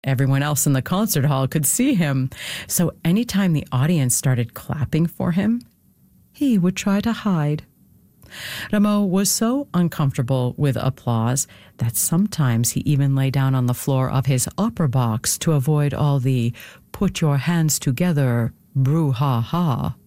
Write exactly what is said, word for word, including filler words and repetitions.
Everyone else in the concert hall could see him, so anytime the audience started clapping for him, he would try to hide. Rameau was so uncomfortable with applause that sometimes he even lay down on the floor of his opera box to avoid all the "put your hands together" brouhaha.